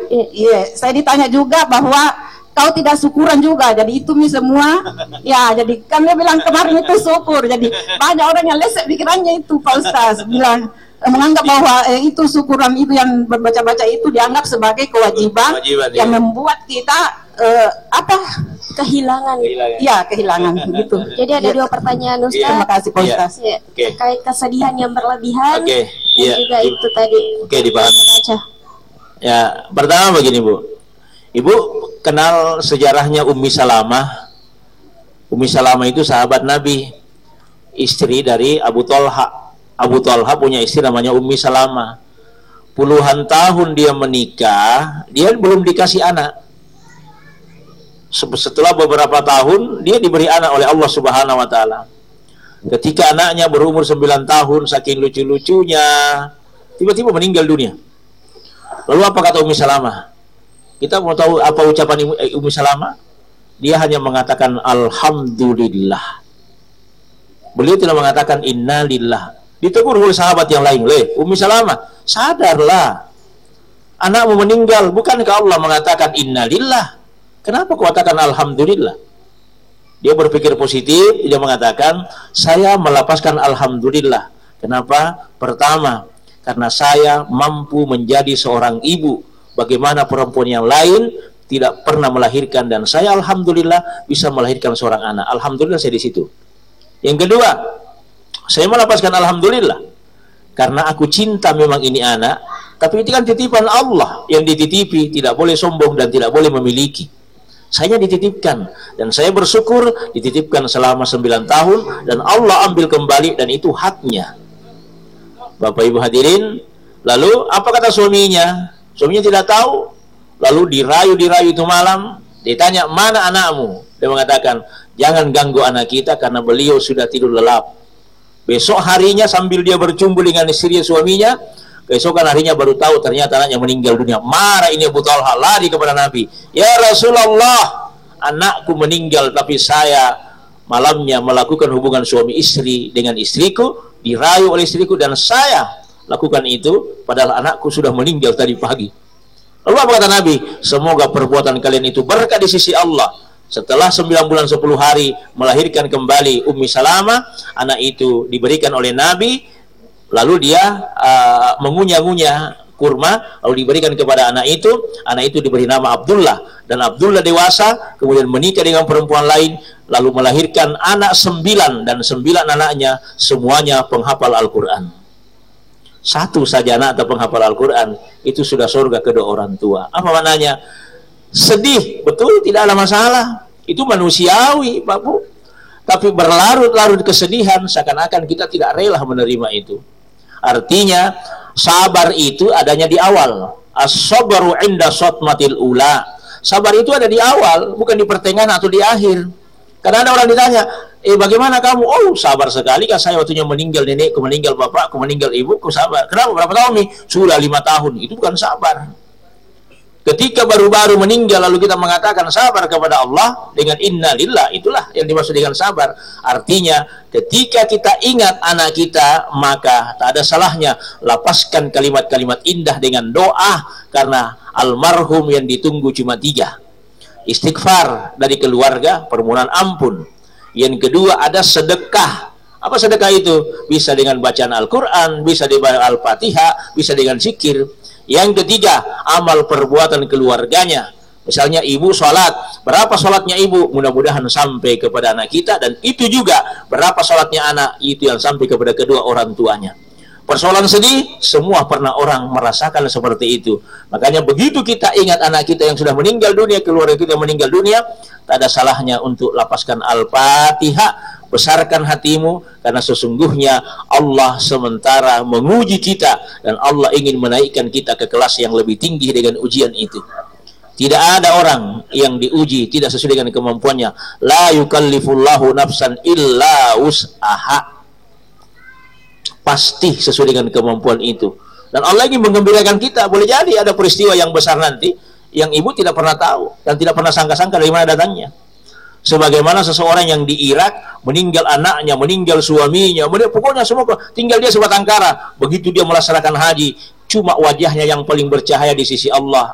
Iya, saya ditanya juga bahwa kau tidak syukuran juga, jadi itu semua. Ya, jadi kan dia bilang kemarin itu syukur. Jadi banyak orang yang lesek pikirannya itu, Pak Ustaz bilang menganggap bahwa itu syukuran itu yang berbaca-baca itu dianggap sebagai kewajiban yang membuat kita kehilangan. Iya, kehilangan gitu. Jadi ada dua pertanyaan Ustaz. Terima kasih Pak Ustaz. Terkait kesedihan yang berlebihan dan juga itu tadi. Dipahami. Ya, pertama begini Bu. Ibu kenal sejarahnya Ummi Salamah. Ummi Salamah itu sahabat Nabi, istri dari Abu Thalha. Abu Thalha punya istri namanya Ummi Salamah. Puluhan tahun dia menikah, dia belum dikasih anak. Setelah beberapa tahun dia diberi anak oleh Allah Subhanahu wa taala. Ketika anaknya berumur 9 tahun, saking lucu-lucunya tiba-tiba meninggal dunia. Lalu apa kata Ummi Salamah? Kita mau tahu apa ucapan Ummi Salamah? Dia hanya mengatakan alhamdulillah. Beliau tidak mengatakan innalillah. Ditegur oleh sahabat yang lain, Ummi Salamah, sadarlah, anakmu meninggal, bukankah Allah mengatakan innalillah? Kenapa kau katakan alhamdulillah? Dia berpikir positif, dia mengatakan, saya melepaskan alhamdulillah. Kenapa? Pertama, karena saya mampu menjadi seorang ibu. Bagaimana perempuan yang lain tidak pernah melahirkan, dan saya alhamdulillah bisa melahirkan seorang anak. Alhamdulillah saya di situ. Yang kedua, saya melepaskan alhamdulillah karena aku cinta memang ini anak, tapi itu kan titipan Allah yang dititipi, tidak boleh sombong dan tidak boleh memiliki. Saya dititipkan dan saya bersyukur dititipkan selama 9 tahun dan Allah ambil kembali dan itu haknya. Bapak Ibu hadirin, lalu apa kata suaminya? Suaminya tidak tahu. Lalu dirayu itu malam, ditanya, mana anakmu? Dia mengatakan, jangan ganggu anak kita karena beliau sudah tidur lelap. Besok harinya sambil dia bercumbu dengan istri suaminya, keesokan harinya baru tahu ternyata anaknya meninggal dunia. Marah ini Abu Thalha, lari kepada Nabi. Ya Rasulullah, anakku meninggal tapi saya malamnya melakukan hubungan suami istri dengan istriku, dirayu oleh istriku dan saya lakukan itu padahal anakku sudah meninggal tadi pagi. Lalu apa kata Nabi? Semoga perbuatan kalian itu berkah di sisi Allah. Setelah 9 bulan 10 hari melahirkan kembali Ummi Salamah, anak itu diberikan oleh Nabi, lalu dia mengunyah-ngunyah kurma, lalu diberikan kepada anak itu diberi nama Abdullah, dan Abdullah dewasa, kemudian menikah dengan perempuan lain, lalu melahirkan anak 9, dan 9 anaknya semuanya penghafal Al-Quran. Satu saja anak atau penghafal Al-Quran, itu sudah surga kedua orang tua. Apa maknanya? Sedih, betul, tidak ada masalah, itu manusiawi Pak Bu, tapi berlarut-larut kesedihan seakan-akan kita tidak rela menerima itu. Artinya sabar itu adanya di awal. As-sabru 'inda shatmatil ula. Sabar itu ada di awal, bukan di pertengahan atau di akhir. Karena ada orang ditanya, bagaimana kamu? Oh, sabar sekali kan saya waktunya meninggal nenekku, meninggal bapakku, meninggal ibuku, sabar. Kenapa? Berapa tahun nih? Sudah 5 tahun. Itu bukan sabar. Ketika baru-baru meninggal lalu kita mengatakan sabar kepada Allah dengan innalillah, itulah yang dimaksud dengan sabar. Artinya ketika kita ingat anak kita, maka tak ada salahnya lapaskan kalimat-kalimat indah dengan doa, karena almarhum yang ditunggu cuma 3. Istighfar dari keluarga, permohonan ampun. Yang kedua ada sedekah. Apa sedekah itu? Bisa dengan bacaan Al-Quran, bisa dengan Al-Fatihah, bisa dengan zikir. Yang ketiga, amal perbuatan keluarganya. Misalnya ibu sholat, berapa sholatnya ibu? Mudah-mudahan sampai kepada anak kita, dan itu juga berapa sholatnya anak, itu yang sampai kepada kedua orang tuanya. Persoalan sedih, semua pernah orang merasakan seperti itu. Makanya begitu kita ingat anak kita yang sudah meninggal dunia, keluarga kita yang meninggal dunia, tak ada salahnya untuk lapaskan Al-Fatihah. Besarkan hatimu, karena sesungguhnya Allah sementara menguji kita, dan Allah ingin menaikkan kita ke kelas yang lebih tinggi dengan ujian itu. Tidak ada orang yang diuji tidak sesuai dengan kemampuannya. La yukallifullahu nafsan illa wus'aha. Pasti sesuai dengan kemampuan itu. Dan Allah ingin menggembirakan kita. Boleh jadi ada peristiwa yang besar nanti yang ibu tidak pernah tahu dan tidak pernah sangka-sangka dari mana datangnya. Sebagaimana seseorang yang di Irak meninggal anaknya, meninggal suaminya, pokoknya semua tinggal dia sebatang kara. Begitu dia melaksanakan haji, cuma wajahnya yang paling bercahaya di sisi Allah.